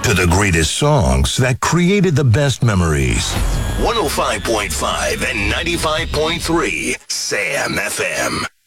to the greatest songs that created the best memories. 105.5 and 95.3 Sam FM.